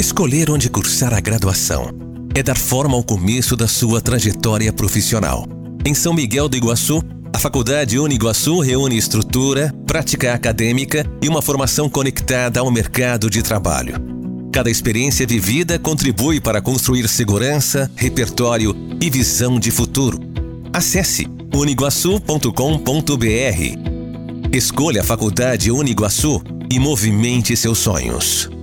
Escolher onde cursar a graduação é dar forma ao começo da sua trajetória profissional. Em São Miguel do Iguaçu, a Faculdade Uniguaçu reúne estrutura, prática acadêmica e uma formação conectada ao mercado de trabalho. Cada experiência vivida contribui para construir segurança, repertório e visão de futuro. Acesse uniguaçu.com.br. Escolha a Faculdade Uniguaçu e movimente seus sonhos.